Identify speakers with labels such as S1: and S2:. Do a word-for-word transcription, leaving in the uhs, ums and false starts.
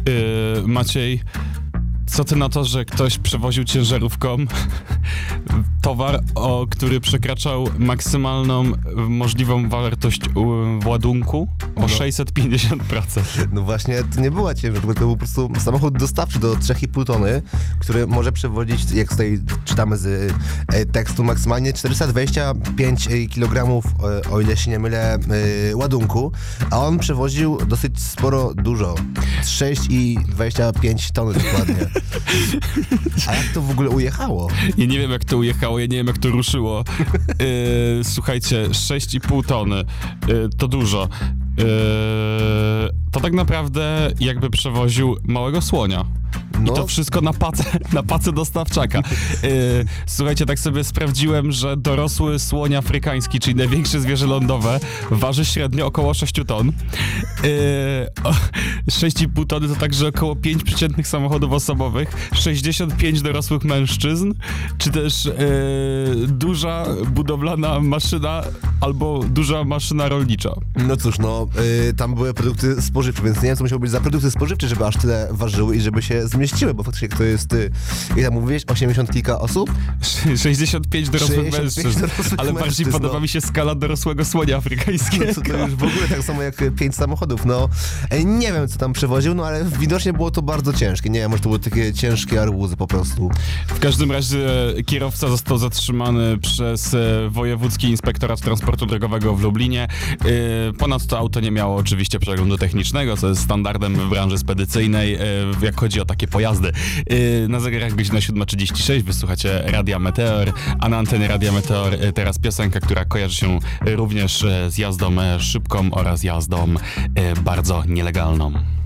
S1: Yy, Maciej, co ty na to, że ktoś przewoził ciężarówką towar, o, który przekraczał maksymalną możliwą wartość w ładunku o
S2: no.
S1: sześćset pięćdziesiąt procent?
S2: No właśnie, to nie była ciężarówka, to był po prostu samochód dostawczy do trzy i pół tony, który może przewozić, jak tutaj czytamy z e, tekstu, maksymalnie czterysta dwadzieścia pięć kilogramów, e, o ile się nie mylę, e, ładunku, a on przewoził dosyć sporo, dużo. sześć i dwadzieścia pięć tony dokładnie. A jak to w ogóle ujechało?
S1: Ja nie wiem, jak to ujechało, ja nie wiem, jak to ruszyło. Yy, słuchajcie, sześć i pół tony, yy, to dużo. Yy, to tak naprawdę jakby przewoził małego słonia.
S2: No.
S1: I to wszystko na pacę, na pacę dostawczaka. Yy, słuchajcie, tak sobie sprawdziłem, że dorosły słoń afrykański, czyli największe zwierzę lądowe, waży średnio około sześć ton. Yy, o, sześć i pół tony to także około pięć przeciętnych samochodów osobowych, sześćdziesiąt pięć dorosłych mężczyzn, czy też yy, duża budowlana maszyna albo duża maszyna rolnicza.
S2: No cóż, no, y, tam były produkty spożywcze, więc nie wiem, co musiało być za produkty spożywcze, żeby aż tyle ważyły i żeby się zmieściły, bo faktycznie to jest, y, ile tam mówiłeś, osiemdziesiąt kilka osób?
S1: sześćdziesiąt pięć dorosłych
S2: sześćdziesiąt pięć
S1: mężczyzn,
S2: dorosłych
S1: ale bardziej
S2: mężczyzn,
S1: podoba
S2: no.
S1: mi się skala dorosłego słonia afrykańskiego.
S2: No, co to już w ogóle tak samo jak pięć samochodów, no. E, Nie wiem, co tam przewoził, no ale widocznie było to bardzo ciężkie. Nie wiem, może to były takie ciężkie arbuzy po prostu.
S1: W każdym razie kierowca został zatrzymany przez e, Wojewódzki Inspektorat Transportu Drogowego w Lublinie. E, Ponadto auto nie miało oczywiście przeglądu technicznego, co jest standardem w branży spedycyjnej, e, jak chodzi o takie pojazdy. E, Na zegarach godzina siódma trzydzieści sześć, wysłuchacie Radia Meteor, a na antenie Radia Meteor e, teraz piosenka, która kojarzy się również e, z jazdą e, szybką oraz jazdą e, bardzo nielegalną.